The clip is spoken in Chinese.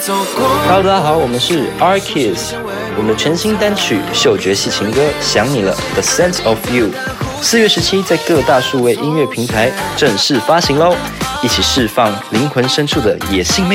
Hello， 大家好，我们是 R-Kiss， 我们的全新单曲嗅觉系情歌《想你了》The Sense of You， 4月17在各大数位音乐平台正式发行喽！一起释放灵魂深处的野性魅力。